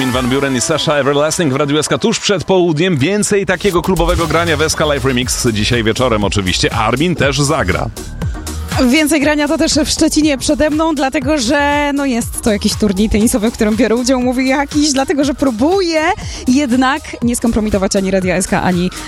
Armin van Buuren i Sasha Everlasting w Radiu SK tuż przed południem. Więcej takiego klubowego grania w SK Live Remix dzisiaj wieczorem oczywiście. Armin też zagra. Więcej grania to też w Szczecinie przede mną, dlatego że jest to jakiś turniej tenisowy, w którym biorę udział, mówię jakiś, dlatego że próbuję jednak nie skompromitować ani Radia SK, ani